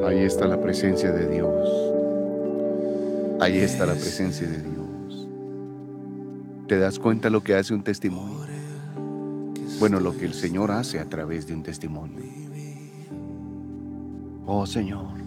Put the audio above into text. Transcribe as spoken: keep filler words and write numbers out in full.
Ahí está la presencia de Dios. Ahí está la presencia de Dios. ¿Te das cuenta lo que hace un testimonio? Bueno, lo que el Señor hace a través de un testimonio. Oh, Señor.